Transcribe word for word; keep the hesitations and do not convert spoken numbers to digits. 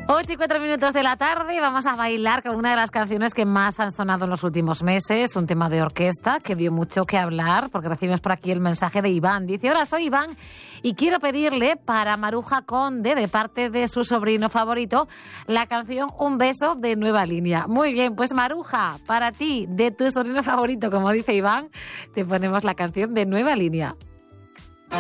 ocho y cuatro minutos de la tarde, vamos a bailar con una de las canciones que más han sonado en los últimos meses, un tema de orquesta que dio mucho que hablar, porque recibimos por aquí el mensaje de Iván. Dice: hola, soy Iván y quiero pedirle para Maruja Conde, de parte de su sobrino favorito, la canción Un beso de Nueva Línea. Muy bien, pues Maruja, para ti, de tu sobrino favorito, como dice Iván, te ponemos la canción de Nueva Línea.